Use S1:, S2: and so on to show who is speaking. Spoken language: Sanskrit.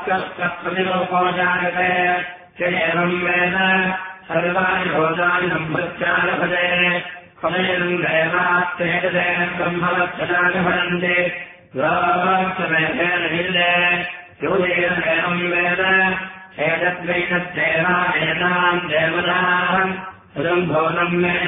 S1: कष्टप्रतिरूपो जायते एवम् वेद सर्वाणि भूतानि सम्पत्यालभते फलेन देवास्तेजसेन ब्रह्मवत्सदानि भजन्ति द्वावत्समेधेन हिल्ले योगेन एवम् वेद एतद्वैतद्देवा एताम् देवताम् भूतम् वेद